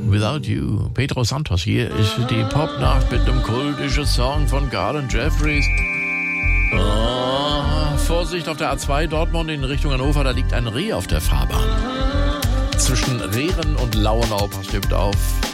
Without You. Pedro Santos, hier ist die Popnacht mit einem kultischen Song von Garden Jeffries. Oh, Vorsicht auf der A2 Dortmund in Richtung Hannover, da liegt ein Reh auf der Fahrbahn. Zwischen Rehren und Lauenau, passt auf.